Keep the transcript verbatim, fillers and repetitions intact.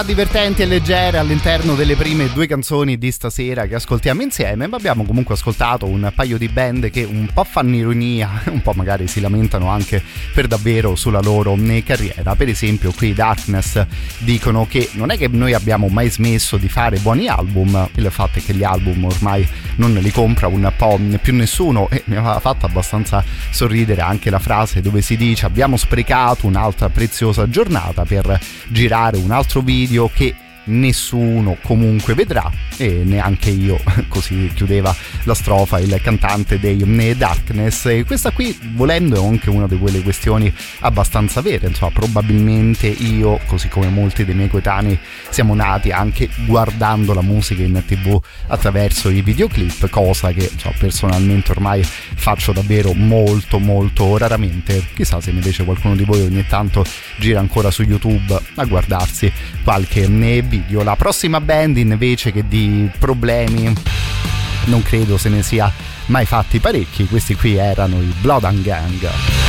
divertenti e leggere all'interno delle prime due canzoni di stasera che ascoltiamo insieme, ma abbiamo comunque ascoltato un paio di band che un po' fanno ironia, un po' magari si lamentano anche per davvero sulla loro carriera. Per esempio qui i Darkness dicono che non è che noi abbiamo mai smesso di fare buoni album, il fatto è che gli album ormai non li compra un po' più nessuno, e mi aveva fatto abbastanza sorridere anche la frase dove si dice: abbiamo sprecato un'altra preziosa giornata per girare un altro video che nessuno comunque vedrà, e neanche io. Così chiudeva la strofa il cantante dei Darkness. E questa qui, volendo, è anche una di quelle questioni abbastanza vere, insomma. Probabilmente io, così come molti dei miei coetanei, siamo nati anche guardando la musica in tv attraverso i videoclip, cosa che, insomma, personalmente ormai faccio davvero molto molto raramente. Chissà se invece qualcuno di voi ogni tanto gira ancora su YouTube a guardarsi qualche video. La prossima band invece che di problemi non credo se ne sia mai fatti parecchi. Questi qui erano i Blood and Gang.